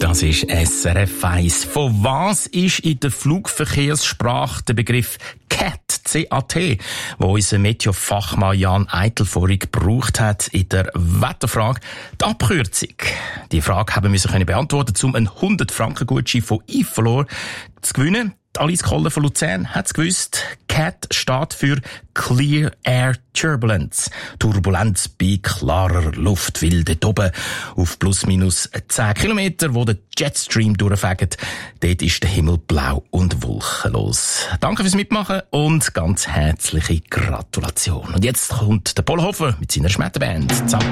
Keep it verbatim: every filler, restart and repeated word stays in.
Das ist S R F eins. Von was ist in der Flugverkehrssprache der Begriff C A T, C A T, wo unser Meteofachmann Jan Eitel vorhin gebraucht hat in der Wetterfrage, die Abkürzung? Die Frage haben wir können beantworten, um einen hundert Franken Gutschein von Ifolor zu gewinnen. Alice Koller von Luzern hat es gewusst. C A T steht für Clear Air Turbulence. Turbulenz bei klarer Luft, weil dort oben auf plus minus zehn Kilometer, wo der Jetstream durchfegt, dort ist der Himmel blau und wolkenlos. Danke fürs Mitmachen und ganz herzliche Gratulation. Und jetzt kommt der Paul Hofer mit seiner Schmetterband. Zappa.